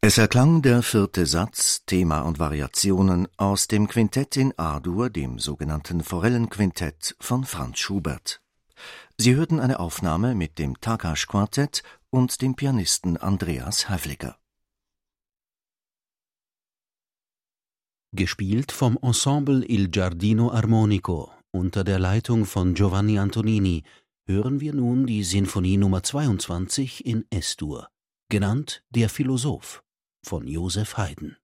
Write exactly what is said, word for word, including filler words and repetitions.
Es erklang der vierte Satz, Thema und Variationen aus dem Quintett in A-Dur, dem sogenannten Forellenquintett von Franz Schubert. Sie hörten eine Aufnahme mit dem Takash-Quartett und dem Pianisten Andreas Havliger. Gespielt vom Ensemble Il Giardino Armonico unter der Leitung von Giovanni Antonini hören wir nun die Sinfonie Nummer zweiundzwanzig in Es-Dur, genannt Der Philosoph von Joseph Haydn.